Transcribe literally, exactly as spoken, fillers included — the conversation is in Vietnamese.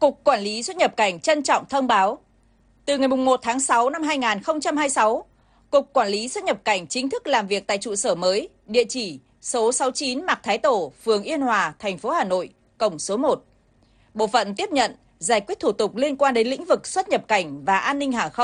Cục Quản lý xuất nhập cảnh trân trọng thông báo, từ ngày một tháng sáu năm hai nghìn không trăm hai mươi sáu, Cục Quản lý xuất nhập cảnh chính thức làm việc tại trụ sở mới, địa chỉ số sáu mươi chín Mạc Thái Tổ, phường Yên Hòa, thành phố Hà Nội, cổng số một. Bộ phận tiếp nhận, giải quyết thủ tục liên quan đến lĩnh vực xuất nhập cảnh và an ninh hàng không.